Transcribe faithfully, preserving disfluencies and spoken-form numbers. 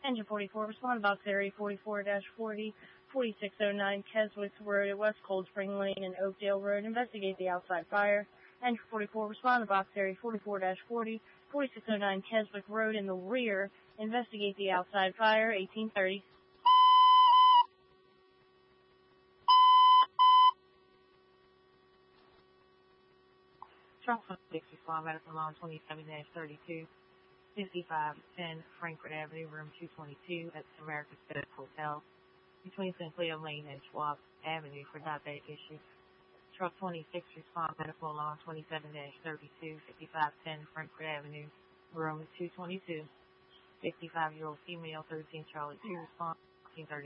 Engine forty-four, respond to box area forty-four forty, forty-six oh nine Keswick Road at West Cold Spring Lane and Oakdale Road. Investigate the outside fire. Engine forty-four, respond to box area forty-four forty, forty-six oh nine Keswick Road in the rear. Investigate the outside fire. eighteen thirty. Truck twenty-six, respond medical line twenty-seven thirty-two, fifty-five ten Frankfurt Avenue, room two twenty-two at the American Express Hotel between Sinclair Lane and Schwab Avenue for diabetic issues. Truck twenty-six, respond medical line twenty-seven thirty-two, fifty-five ten Frankfurt Avenue, room two twenty-two, fifty-five-year-old female, thirteen Charlie two, respond eighteen thirty.